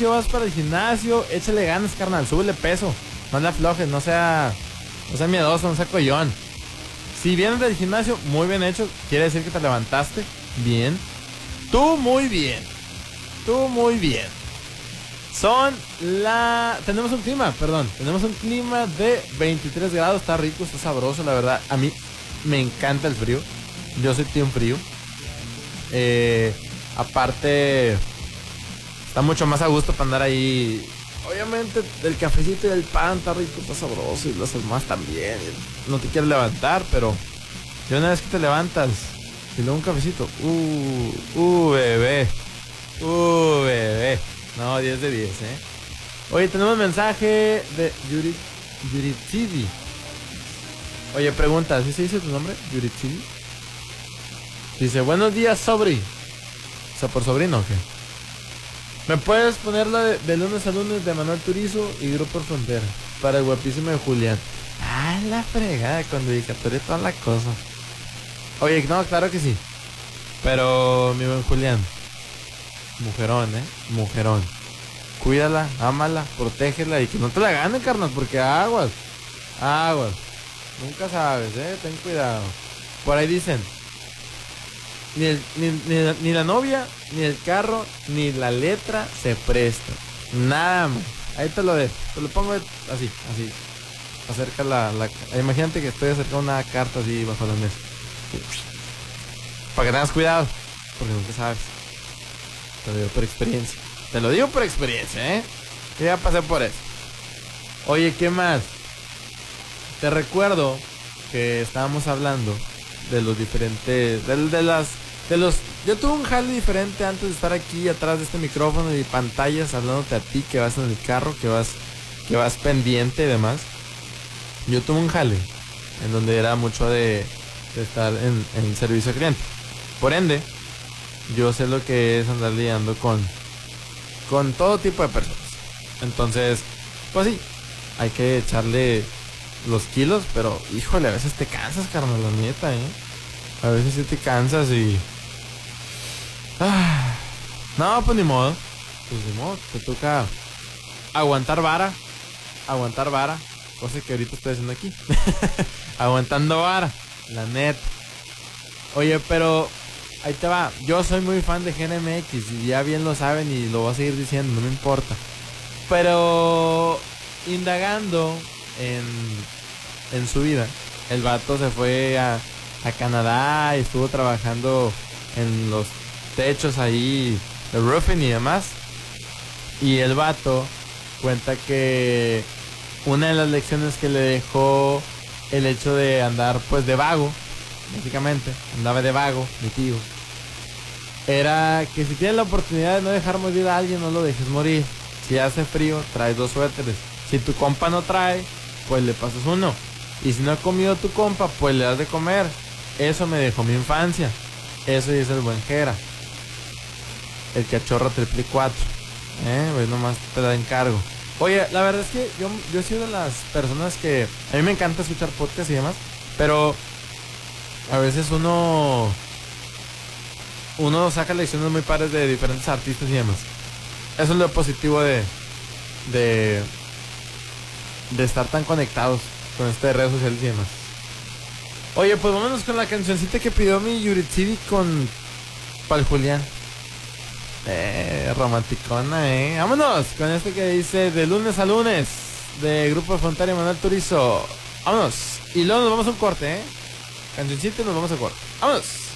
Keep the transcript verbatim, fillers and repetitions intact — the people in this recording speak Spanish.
gimnasio, vas para el gimnasio, échale ganas, carnal, súbele peso. No le aflojes, no sea, no sea miedoso, no sea collón. Si vienes del gimnasio, muy bien hecho, quiere decir que te levantaste bien. Tú muy bien. Tú muy bien. Son la... Tenemos un clima, perdón. Tenemos un clima de veintitrés grados. Está rico, está sabroso, la verdad. A mí me encanta el frío. Yo soy team frío. Eh, aparte, está mucho más a gusto para andar ahí. Obviamente, el cafecito y el pan está rico, está sabroso. Y las almohadas también. No te quieres levantar, pero... Y una vez que te levantas y luego un cafecito. Uh, uh, bebé. Uh, bebé. No, diez de diez, eh. Oye, tenemos mensaje de Yuri, Yuritsidi. Oye, pregunta, ¿sí se dice tu nombre? Yuritsidi. Dice, buenos días, sobri. O sea, por sobrino, ¿o qué? ¿Me puedes poner la de, de lunes a lunes de Manuel Turizo y Grupo Frontera? Para el guapísimo de Julián. Ah, la fregada, con dedicatoria y toda la cosa. Oye, no, claro que sí. Pero, mi buen Julián, mujerón, eh, mujerón. Cuídala, ámala, protégela y que no te la gane, carnal, porque aguas, aguas. Nunca sabes, eh, ten cuidado. Por ahí dicen, ni, el, ni, ni, ni la novia, ni el carro, ni la letra se presta. Nada más. Ahí te lo dejo, te lo pongo así, así. Acerca la, la... Imagínate que estoy acercando una carta así bajo la mesa. Para que tengas cuidado, porque nunca sabes. Te lo digo por experiencia. Te lo digo por experiencia, ¿eh? Yo ya pasé por eso. Oye, ¿qué más? Te recuerdo que estábamos hablando de los diferentes... De, de las... De los... Yo tuve un jale diferente antes de estar aquí atrás de este micrófono y pantallas hablándote a ti que vas en el carro, que vas, que vas pendiente y demás. Yo tuve un jale en donde era mucho de, de estar en, en servicio al cliente. Por ende, yo sé lo que es andar lidiando con, con todo tipo de personas. Entonces, pues sí, hay que echarle los kilos, pero híjole, a veces te cansas, carnal, la neta, ¿eh? A veces sí te cansas y... Ah, no, pues ni modo. Pues ni modo, te toca aguantar vara. Aguantar vara. Cosa que ahorita estoy haciendo aquí. Aguantando vara, la neta. Oye, pero... Ahí te va, yo soy muy fan de G N M X y ya bien lo saben y lo voy a seguir diciendo, no me importa. Pero indagando en, en su vida, el vato se fue a, a Canadá y estuvo trabajando en los techos ahí, de roofing y demás. Y el vato cuenta que una de las lecciones que le dejó el hecho de andar pues de vago, básicamente, andaba de vago, mi tío, era que si tienes la oportunidad de no dejar morir a alguien, no lo dejes morir. Si hace frío, traes dos suéteres. Si tu compa no trae, pues le pasas uno. Y si no ha comido tu compa, pues le das de comer. Eso me dejó mi infancia. Eso es el buen Jera. El cachorro triple cuatro. Eh, pues nomás te da encargo. Oye, la verdad es que yo, yo he sido de las personas que... A mí me encanta escuchar podcasts y demás, pero... A veces uno uno saca lecciones muy padres de diferentes artistas y demás. Eso es lo positivo de de de estar tan conectados con este de redes sociales y demás. Oye, pues vámonos con la cancioncita que pidió mi Yuritsidi con Pal Julián. Eh, romanticona, eh. Vámonos con este que dice de lunes a lunes de Grupo Frontera y Manuel Turizo. Vámonos. Y luego nos vamos a un corte, eh. Cancioncita y nos vamos a corte. ¡Vámonos!